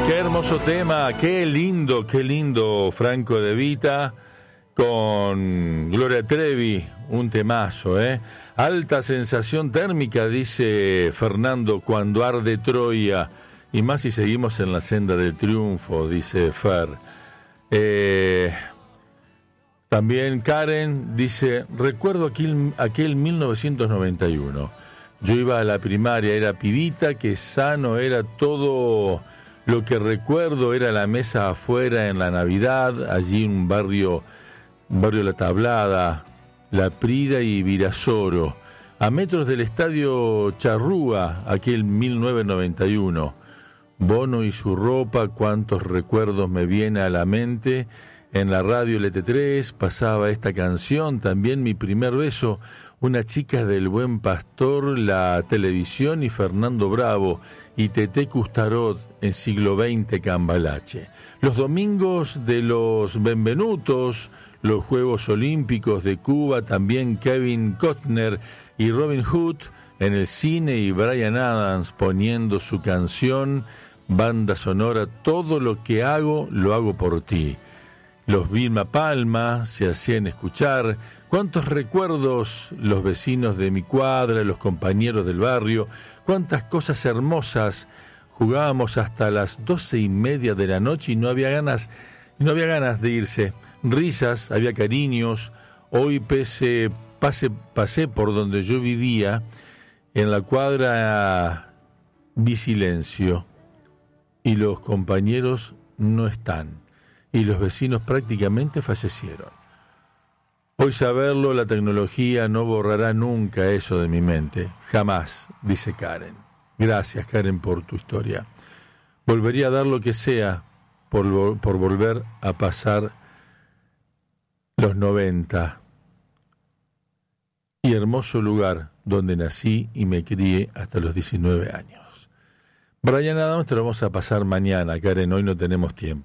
Qué hermoso tema, qué lindo Franco De Vita con Gloria Trevi, un temazo, ¿eh? Alta sensación térmica, dice Fernando, cuando arde Troya, y más si seguimos en la senda del triunfo, dice Fer. También Karen dice, recuerdo aquel 1991, yo iba a la primaria, era pibita, que sano era todo. Lo que recuerdo era la mesa afuera en la Navidad, allí en un barrio La Tablada, La Prida y Virasoro, a metros del estadio Charrúa, aquel 1991. Bono y su ropa, cuántos recuerdos me viene a la mente. En la radio LT3 pasaba esta canción, también Mi primer beso, Una chica del Buen Pastor, La Televisión y Fernando Bravo, y Teté Custarot en siglo XX Cambalache. Los domingos de los Benvenutos, los Juegos Olímpicos de Cuba, también Kevin Costner y Robin Hood en el cine y Bryan Adams poniendo su canción, banda sonora, todo lo que hago, lo hago por ti. Los Vilma Palma se hacían escuchar. Cuántos recuerdos, los vecinos de mi cuadra, los compañeros del barrio, cuántas cosas hermosas. Jugábamos hasta las 12:30 de la noche y no había ganas de irse. Risas, había cariños. Hoy pasé por donde yo vivía, en la cuadra vi silencio y los compañeros no están. Y los vecinos prácticamente fallecieron. Hoy saberlo, la tecnología no borrará nunca eso de mi mente. Jamás, dice Karen. Gracias, Karen, por tu historia. Volvería a dar lo que sea por volver a pasar los 90. Y hermoso lugar donde nací y me crié hasta los 19 años. Bryan Adams te lo vamos a pasar mañana, Karen. Hoy no tenemos tiempo.